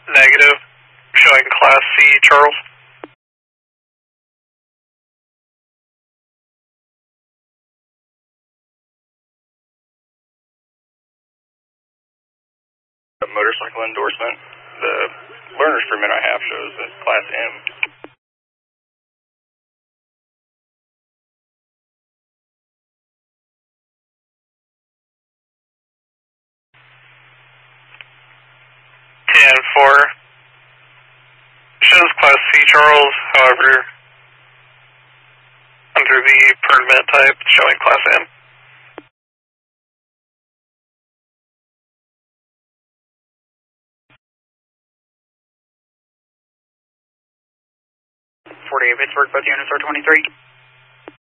Negative. Showing Class C, Charles. Motorcycle endorsement. The learner's permit I have shows as Class M. TN4 shows Class C, Charles. However, under the permit type, showing Class M. Pittsburgh, both units are 23.